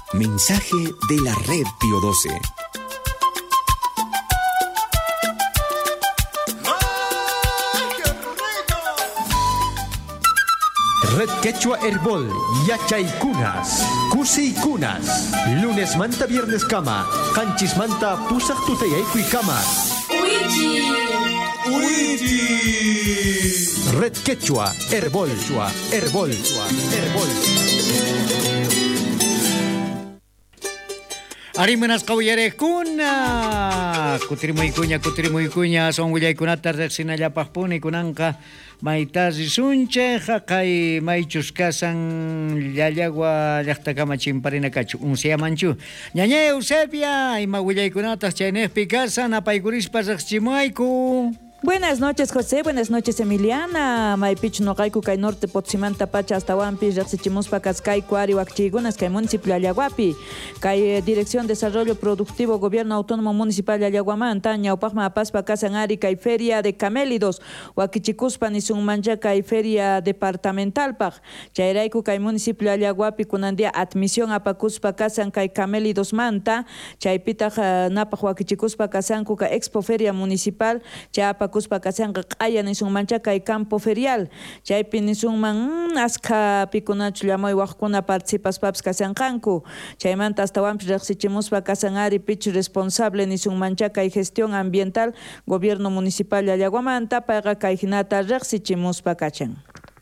Mensaje de la Red Pío XII. Red Quechua Herbol, Yachaykunas, Kusiykunas. Lunes manta, viernes kama, Kanchis manta, Pusak tutayaykuy kama. Uiti. Red Quechua Herbol, Herbol. Arimanas kawiyarekuna kutrimuikuña son willaykunata reqsinallapaqpuni kunanqa maytasi suncheqa kay maychus kasan llallagua llaqtakama chimparinacachu unsiamanchu ñaña Eusebia ima willaykunatas chaynejpi kasan apaykurispa reqchimayku. Buenas noches, José. Buenas noches, Emiliana. Maipich no kayku kay norte Potsimanta pacha hasta Wampi, reqsichimuspa kaskay kuari wakchigunas kay municipio Allaguapi. Kay Dirección de Desarrollo Productivo Gobierno Autónomo Municipal Allaguamanta, ñawpaqma apaspa kasan ari kay Feria de Camélidos, wakichikuspa nisunmancha kay Feria Departamentalpaq. Chayrayku kay municipio Allaguapi kunandia admisión apakuspa kasan kay Camélidos manta, chaypitaq napaq wakichikuspa kasanku kay Expo Feria Municipal, chayapa kuspa kasanqa q'aya nisunmancha kay campo ferial chaypi nisunman askha pikunachu llamoy waqkuna participaspapas kasanqanku chaymanta astawanpi reqsichimuspa kasan ari pichu responsable nisunmancha kay gestión ambiental gobierno municipal Allaguamanta payqa kay hinata reqsichimuspa kachan.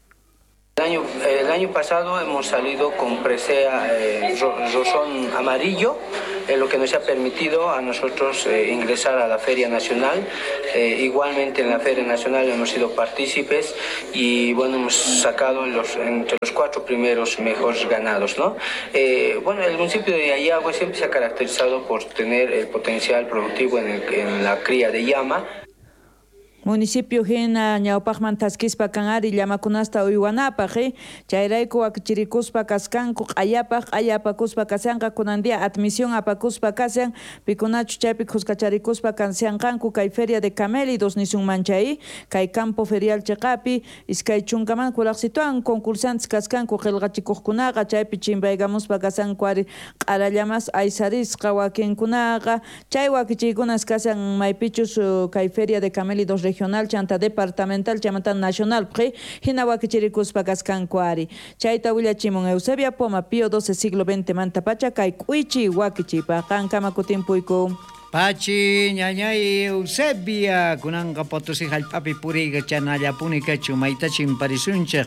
El año pasado hemos salido con presea rosón amarillo, lo que nos ha permitido a nosotros ingresar a la Feria Nacional. Igualmente en la Feria Nacional hemos sido partícipes y bueno, hemos sacado entre los 4 primeros mejores ganados, ¿no? Bueno, el municipio de Ayagua siempre se ha caracterizado por tener el potencial productivo en la cría de llama. Municipio hina ñawpaqman taskispa kan ari llamakunasta uywanapaq chayrayku wakichirikuspa kaskanku q'ayapakuspa kasanqa kunandia admisión apakuspa kasan pikunachu chaypi huskacharikuspa kansianqanku kay Feria de Camélidos nisunmanchay kay campo ferial chiqapi iskay chunkaman kuraqsituan concursantes kaskanku qillqachikuqkunaqa chaypi chimbaygamuspa kasanku ari q'arallamas aysarisqa wakinkunaqa chay wakichiykunas kasan maypichus kay Feria de Camélidos regional chanta departamental chamanta nacional hina wakichirikuspa kaskankuari chayta willachimun Eusebia Poma Pío XII siglo XX manta pacha kay k'uychi wakichipa qankama kutimpuyku Pachi ñañay Eusebia kunanqa Potosí hallp'api puriyqa chanallapuni kachu mayta chimparisunchaq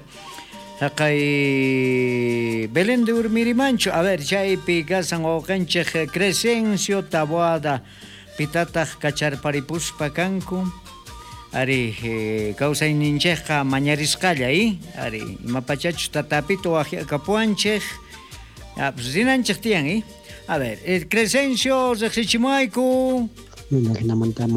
kay Belén de Urmirimanchu a ver chaypi kasan oqanchaq Crescencio Taboada pitataq kacharparipuspa kanku ari kausay nincheqa mañarisqalla ari imapachachu tatapito wajiakapuanchej rinanchej tiyan a ver Crescencio reqsichimayku Nuestro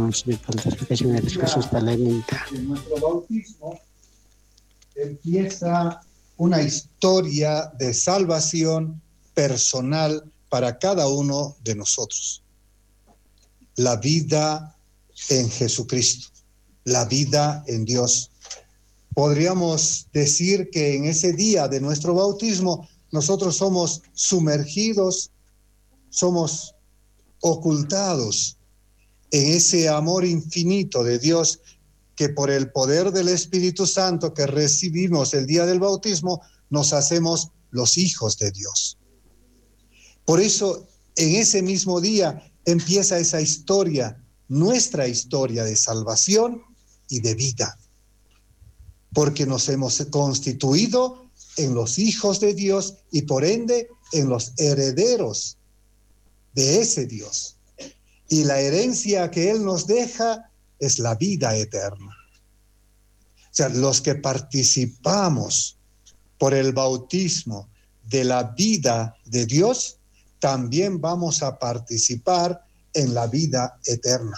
bautismo empieza una historia de salvación personal para cada uno de nosotros. La vida en Jesucristo. La vida en Dios. Podríamos decir que en ese día de nuestro bautismo nosotros somos sumergidos, somos ocultados en ese amor infinito de Dios que por el poder del Espíritu Santo que recibimos el día del bautismo nos hacemos los hijos de Dios. Por eso en ese mismo día empieza esa historia, nuestra historia de salvación y de vida, porque nos hemos constituido en los hijos de Dios y por ende en los herederos de ese Dios. Y la herencia que Él nos deja es la vida eterna. O sea, los que participamos por el bautismo de la vida de Dios, también vamos a participar en la vida eterna.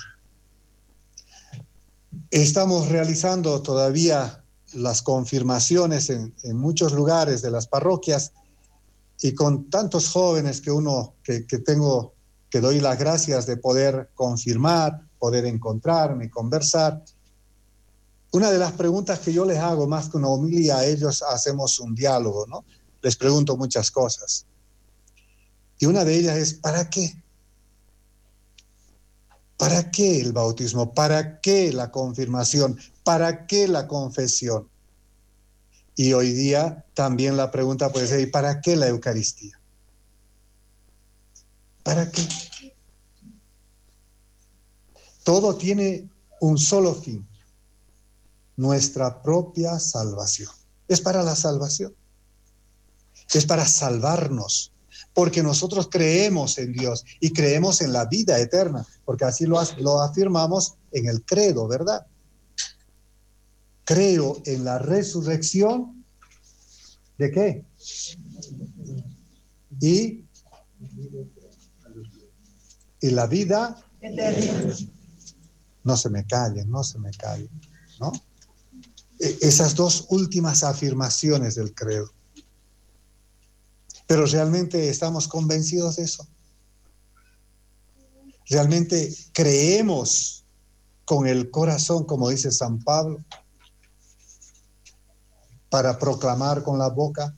Estamos realizando todavía las confirmaciones en muchos lugares de las parroquias y con tantos jóvenes que doy las gracias de poder confirmar, poder encontrarme, conversar. Una de las preguntas que yo les hago, más que una homilía, a ellos hacemos un diálogo, ¿no? Les pregunto muchas cosas. Y una de ellas es, ¿para qué? ¿Para qué el bautismo? ¿Para qué la confirmación? ¿Para qué la confesión? Y hoy día también la pregunta puede ser, ¿y para qué la Eucaristía? ¿Para qué? Todo tiene un solo fin, nuestra propia salvación. Es para la salvación, es para salvarnos, porque nosotros creemos en Dios y creemos en la vida eterna, porque así lo afirmamos en el credo, ¿verdad? Creo en la resurrección, ¿de qué? Y la vida eterna. No se me callen, ¿no? Esas dos últimas afirmaciones del credo. Pero realmente estamos convencidos de eso. Realmente creemos con el corazón, como dice San Pablo, para proclamar con la boca,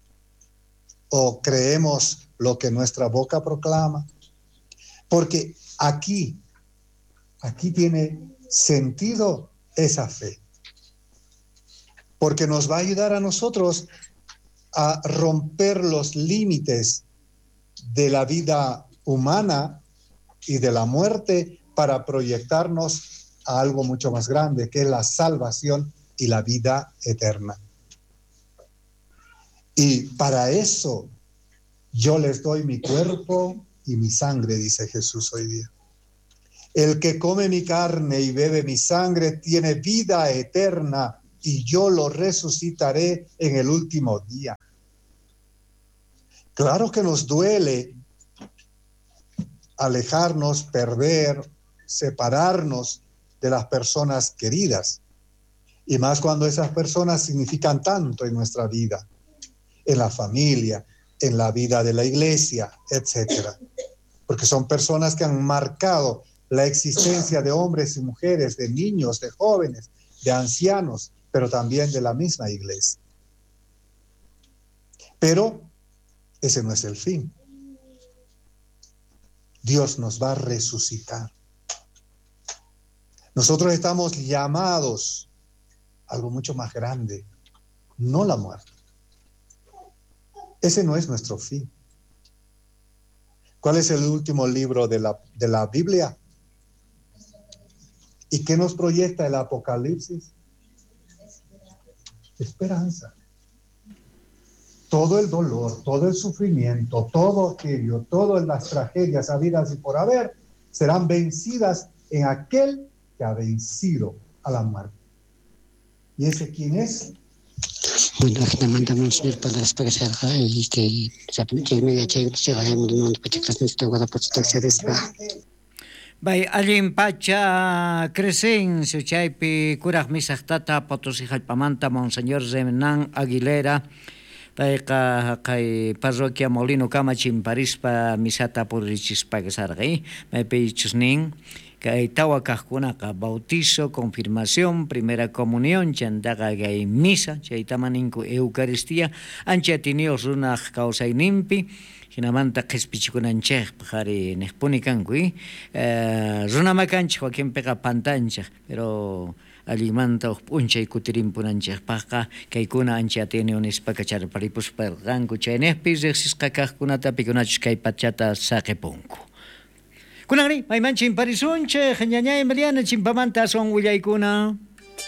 o creemos lo que nuestra boca proclama, porque aquí tiene sentido esa fe, porque nos va a ayudar a nosotros a romper los límites de la vida humana y de la muerte para proyectarnos a algo mucho más grande, que es la salvación y la vida eterna. Y para eso yo les doy mi cuerpo y mi sangre, dice Jesús hoy día. El que come mi carne y bebe mi sangre tiene vida eterna y yo lo resucitaré en el último día. Claro que nos duele alejarnos, perder, separarnos de las personas queridas, y más cuando esas personas significan tanto en nuestra vida, en la familia, en la vida de la iglesia, etcétera, porque son personas que han marcado la existencia de hombres y mujeres, de niños, de jóvenes, de ancianos, pero también de la misma iglesia. Pero ese no es el fin. Dios nos va a resucitar. Nosotros estamos llamados a algo mucho más grande, no la muerte. Ese no es nuestro fin. ¿Cuál es el último libro de la Biblia? ¿Y qué nos proyecta el Apocalipsis? Esperanza. Todo el dolor, todo el sufrimiento, todo aquello, todas las tragedias habidas y por haber, serán vencidas en aquel que ha vencido a la muerte. ¿Y ese quién es? Bueno, aquí te mandamos ir para despegar y que ya me eché el mundo para que te guarda por tu Bai, allin pacha Crescencio, chaypi kuraq misaqtata Potosí hallpamanta Monseñor Renan Aguilera, payqa kay parroquia Molino Kama Chimparispa misata purichispa kasarqay, maypi chusnin kay tawa kaqkunaqa bautizo, confirmación, primera comunión, chantaqa kay misa, chaytamaninku Eucaristía, ancha tiniuq runaq kawsayninpi, hinamanta qhispichikunanchik qari niqpuni kanku, runamakanchik wakinpiqa pantanchik, pero allimanta p'unchay kutirinpunanchikpaqa kaykuna ancha atiniu nispaka charparipusparqanku, chaynihpi riqsisqa kaqkunata pikunachus kay pachata saqipunku. Kunangri, mayman chimparisunchik, ñañay Mariana chimpamanta son willaykuna.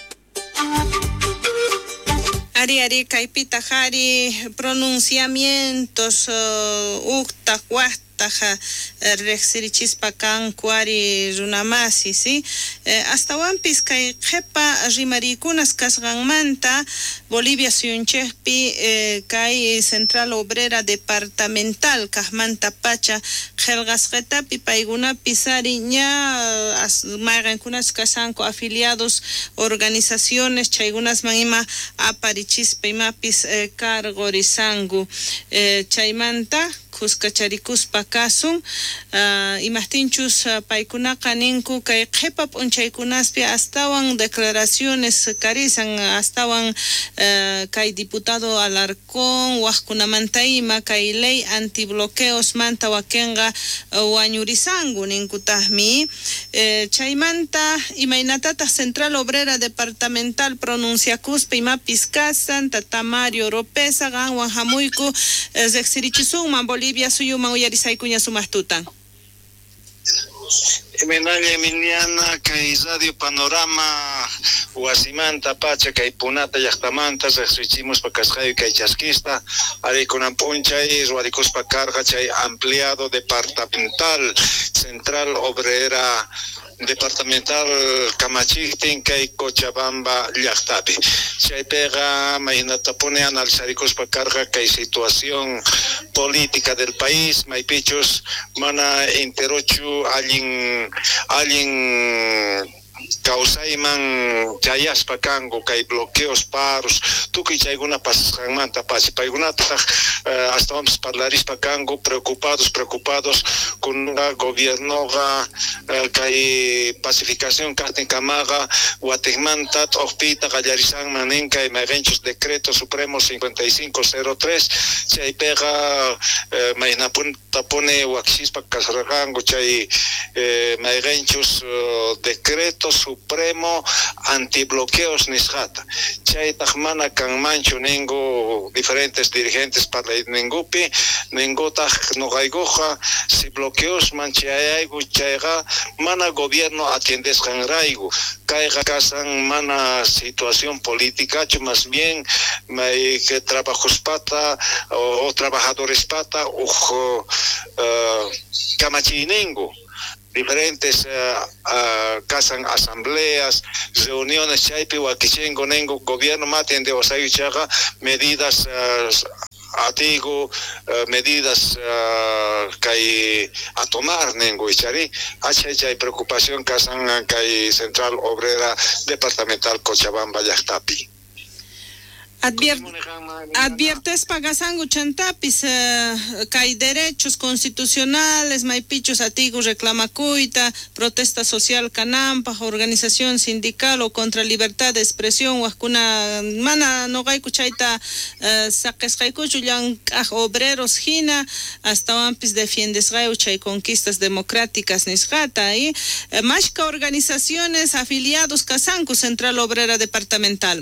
Ari kaipita hari pronunciamientos ukta huastaja rexirichispa kan kuari runamasi, ¿sí? Hasta wampis kay jepa rimarikunas kasganmanta Bolivia suyunchekpi kay Central Obrera Departamental kahmanta pacha helgasqetapi payguna pisari ña mayqankunas kasanku afiliados organizaciones chaygunas manima aparichispa imapis cargo risangu chaymanta kuskacharikuspa kasun imastinchus paykunaqa ninku kay qhipa p'unchaykunaspi astawan declaraciones karisan astawan kay diputado Alarcón waqkunamanta ima kay ley antibloqueos manta wakinqa wañurisangu ninkutaqmi chaymanta imaynatata Central Obrera Departamental pronunciakuspa imapis kasan tata Mario Oropesa ganwan hamuyku zeksirichisunman Bolivia suyuman uyarisaykuña sumaqtutan. Menalla Emiliana kay Radio Panorama wasimanta pacha kay punata llaqtamanta restrichimuspa kasqayu kay chaskista arikunan punchay ruarikuspa karqa chay ampliado departamental Central Obrera Departamental Kamachiktin kay Cochabamba llaqtapi chaypiqa maynatapuni analizarikuspa karqa kay situación política del país maypichus mana interochu alguien kausayman chayaspa kangu kay bloqueos paros tukuy chaykuna pasasqanmanta pachi paykunataq hasta parlarispa kangu preocupados con gobiernoqa kay pacificación kaqtinkamaqa watikmanta t'uqpita qallarisanman ninka imayqinchus decreto supremo 5503 chaypiqa maynapuni wakishispa kasharqanku chay mayqinchus decreto supremo antibloqueos nisqata chaytaq mana kanmanchu ningu diferentes dirigentes parlaningupi ningutaq nuqaykuqa si bloqueos manchayayku chayqa mana gobierno atiendesqanrayku kayqa kasan mana situación políticachu más bien que trabajospata o trabajadorespata kamachiyningu diferentes casan asambleas, reuniones chaypi wakichengo nengo gobierno maten de osayuchaga medidas atigo medidas kay a tomar nengo ichari hay preocupación casan kay Central Obrera Departamental Cochabamba llaqtapi. Adviertes pagasangu chantapis kay derechos constitucionales maypichos atigu reclamacuita protesta social canampa organización sindical o contra libertad de expresión waqkuna mana noqayku chayta saqisqaykuchu llank'aq obreros hina hasta wampis defiendesqayu chay conquistas democráticas nisqata y mashka organizaciones afiliados kasanku Central Obrera Departamental.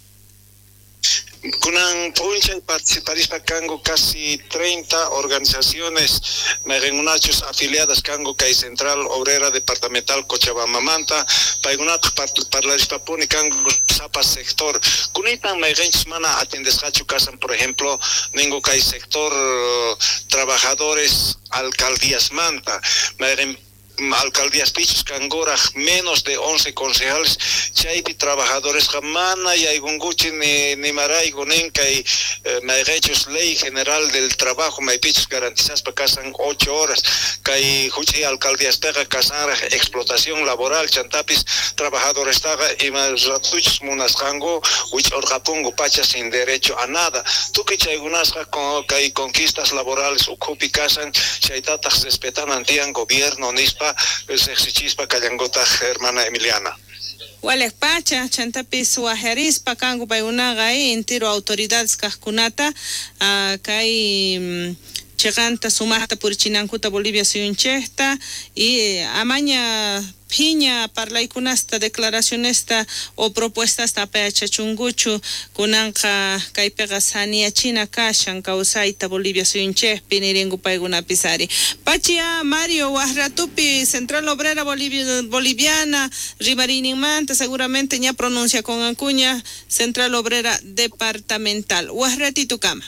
Kunan puncha participarispa kango casi 30 organizaciones merengunachos afiliadas kango kay Central Obrera Departamental Cochabamba manta paygunata parlarispa puni kango sapa sector kunitan merenchos mana atendesqachu kasan por ejemplo ningo kay sector trabajadores alcaldías manta alcaldías pichos cangora menos de 11 concejales chaypi trabajadores jamana y aygunguchi ni maraigo nenka y mayrechos ley general del trabajo maypichos garantizadas para casan 8 horas kay huchi alcaldías pega casan explotación laboral chantapis trabajadores taga y más ratuchos munascango huchi orgapungo pacha sin derecho a nada tuki chaygunasqa kay conquistas laborales ukupi casan chaytatas respetan antian gobierno nispa sexichispa kallangota hermana Emiliana. Walek pacha chantapis wajerispa kangu payunaqa intiro autoridades kaqkunata kay cheganta sumaqta purichinankuta Bolivia suyunchejta y amaña piña parlaykunasta declaracionesta o propuestasta payachachunguchu kunanqa kaypiqa saniachina kashan kawsayta Bolivia suyunchejpi niringu paykunapisari pachia Mario waqratupi Central Obrera Boliviana rimarinimanta seguramente ña pronuncia con ancuña Central Obrera Departamental waqratitu kama.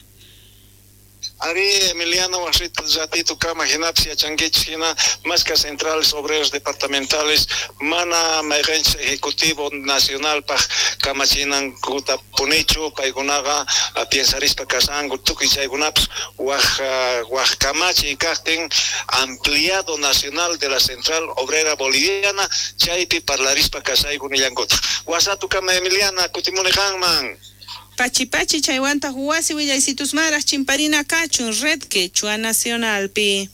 Ari Emiliano ratito kama hinapsia changuichina más que centrales obreros departamentales mana mayrench ejecutivo nacional pa kamachinan kuta punichu paygunaga piensarispa kasangu tuki chaygunaps waj kamachi kakten ampliado nacional de la Central Obrera Boliviana chaypi parlarispa kasaygu nillankota wasatu kama Emiliana kutimuni hangman. Pachi chaywanta huwasi willaysitus maras chimparina kachun Red Quechua Nacional pi.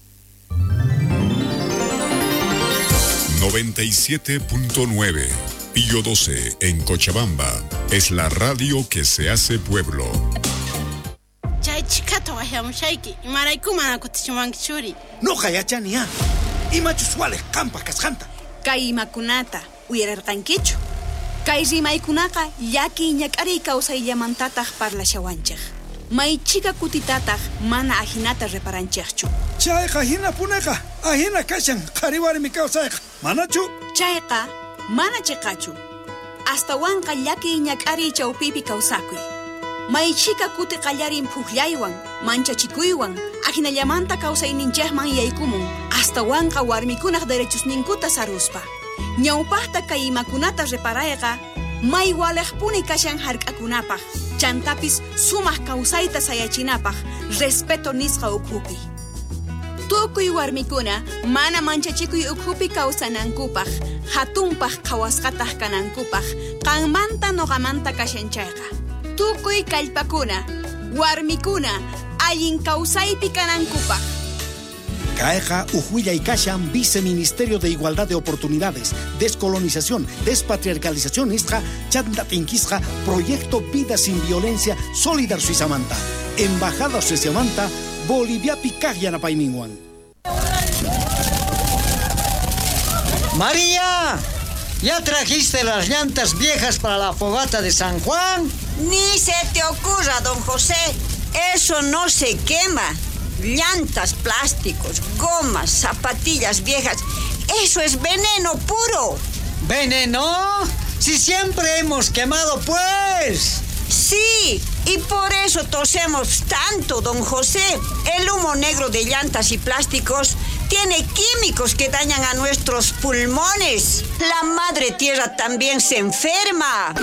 97.9 Pío 12 en Cochabamba es la radio que se hace pueblo. Chaychikato wahamushaiki imaraykuma kutichimankichuri. No hayachania. Imachuswale kampa kasjanta. Kay imakunata uyararqankichu. Kay rimaykunaqa llaki ñak'ari kawsayllamantataq parlashawanchik. Maychika kutitataq mana ahinata reparanchikchu. Chayqa hina punaqa ahina kashan qhariwarmi kawsayqa. Manachu? Chayqa mana chiqachu. Astawanqa llaki ñak'ari chawpipi kawsakuy. Maychika kuti qallarin puqllaywan, manchachikuywan, ahinallamanta kawsayninchikman yaykumun. Astawanqa warmikunaq derechosninkuta saruspa. Ñawpaqta kay imakunata reparayqa may waleqpuni kashan hark'akunapaq. Chantapis sumaq kawsayta sayachinapaq respeto nisqa ukhupi. Tukuy warmikuna mana manchachikuy ukhupi kawsanankupaq, hatunpaq qhawasqataq kanankupaq, qanmanta noqamanta kashanchayqa. Tukuy kallpakuna, warmikuna allin kawsaypi kanankupaq. Caeja Ujuilla y Kashan, Viceministerio de Igualdad de Oportunidades, Descolonización, Despatriarcalización Isja, Chandatinquisja, Proyecto Vida Sin Violencia, Solidar Suizamanta, Embajada Suizamanta, Bolivia Picayana Paiminguan. María, ¿ya trajiste las llantas viejas para la fogata de San Juan? Ni se te ocurra, don José, eso no se quema. Llantas, plásticos, gomas, zapatillas viejas, eso es veneno puro. ¿Veneno? Si siempre hemos quemado, pues. Sí, y por eso tosemos tanto, don José. El humo negro de llantas y plásticos tiene químicos que dañan a nuestros pulmones. La madre tierra también se enferma.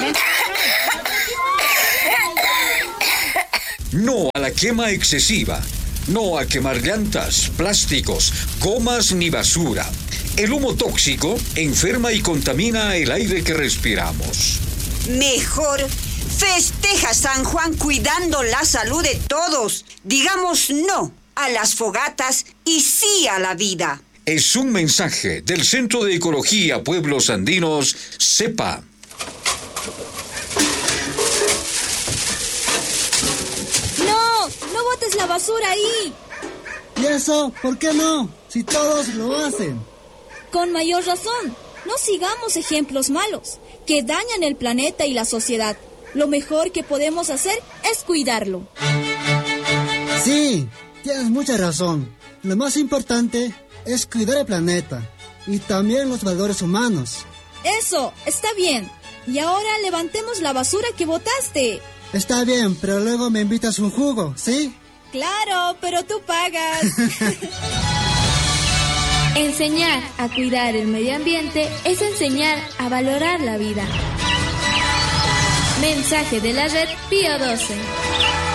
No a la quema excesiva. No a quemar llantas, plásticos, gomas ni basura. El humo tóxico enferma y contamina el aire que respiramos. Mejor festeja San Juan cuidando la salud de todos. Digamos no a las fogatas y sí a la vida. Es un mensaje del Centro de Ecología Pueblos Andinos, CEPA. ¡No botes la basura ahí! ¿Y eso? ¿Por qué no? Si todos lo hacen. Con mayor razón. No sigamos ejemplos malos que dañan el planeta y la sociedad. Lo mejor que podemos hacer es cuidarlo. Sí, tienes mucha razón. Lo más importante es cuidar el planeta y también los valores humanos. Eso, está bien. Y ahora levantemos la basura que botaste. Está bien, pero luego me invitas un jugo, ¿sí? Claro, pero tú pagas. Enseñar a cuidar el medio ambiente es enseñar a valorar la vida. Mensaje de la red Pío 12.